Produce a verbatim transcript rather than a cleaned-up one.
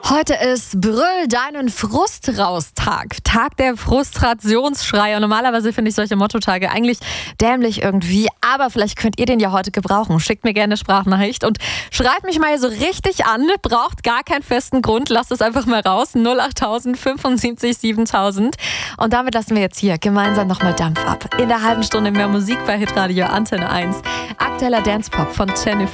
Heute ist Brüll deinen Frust raus Tag. Tag der Frustrationsschreie. Und normalerweise finde ich solche Mottotage eigentlich dämlich irgendwie. Aber vielleicht könnt ihr den ja heute gebrauchen. Schickt mir gerne eine Sprachnachricht und schreibt mich mal so richtig an. Braucht gar keinen festen Grund. Lasst es einfach mal raus. null acht fünfundsiebzig siebentausend. Und damit lassen wir jetzt hier gemeinsam nochmal Dampf ab. In der halben Stunde mehr Musik bei Hitradio Antenne eins. Aktueller Dancepop von Jennifer.